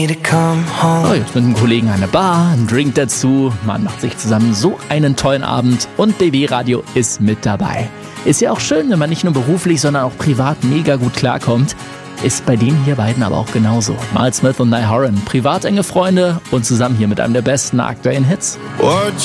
Oh, jetzt mit einem Kollegen eine Bar, ein Drink dazu, man macht sich zusammen so einen tollen Abend und BB Radio ist mit dabei. Ist ja auch schön, wenn man nicht nur beruflich, sondern auch privat mega gut klarkommt. Ist bei den hier beiden aber auch genauso. Miles Smith und Niall Horan, privat enge Freunde und zusammen hier mit einem der besten aktuellen Hits.